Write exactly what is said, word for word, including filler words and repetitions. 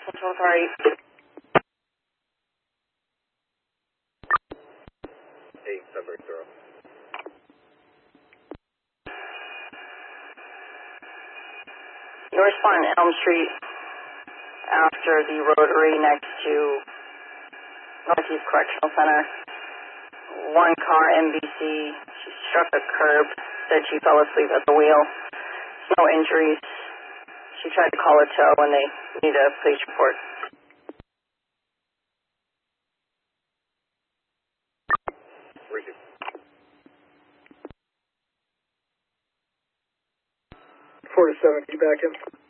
Control sorry. Hey, Sudbury Thorough. You respond to Elm Street after the rotary next to Northeast Correctional Center. One car, N B C, she struck a curb, said she fell asleep at the wheel. No injuries. She tried to call a tow and they need a police report. Richard. Four to seven, you back in?